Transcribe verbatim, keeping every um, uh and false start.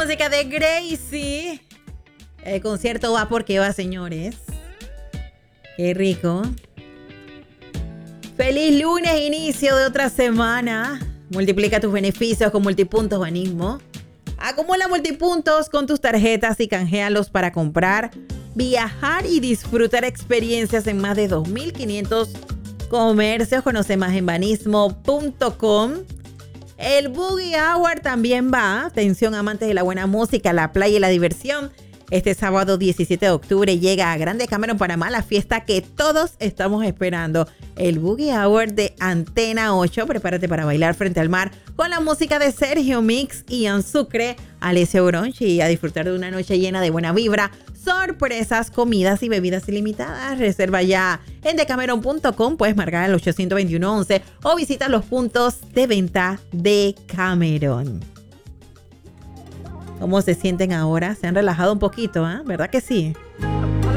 música de Gracie. El concierto va porque va, señores. Qué rico. Feliz lunes, inicio de otra semana. Multiplica tus beneficios con Multipuntos Banismo. Acumula multipuntos con tus tarjetas y canjealos para comprar, viajar y disfrutar experiencias en más de dos mil quinientos comercios. Conoce más en banismo punto com. El Boogie Hour también va. Atención, amantes de la buena música, la playa y la diversión. Este sábado diecisiete de octubre llega a Grande Cameron, Panamá, la fiesta que todos estamos esperando. El Boogie Hour de Antena ocho. Prepárate para bailar frente al mar con la música de Sergio Mix, Ian Sucre, Alessio Bronchi y a disfrutar de una noche llena de buena vibra, sorpresas, comidas y bebidas ilimitadas. Reserva ya en decameron punto com. Puedes marcar al ochocientos veintiuno once o visita los puntos de venta de Cameron. ¿Cómo se sienten ahora? ¿Se han relajado un poquito, eh? ¿Verdad que sí?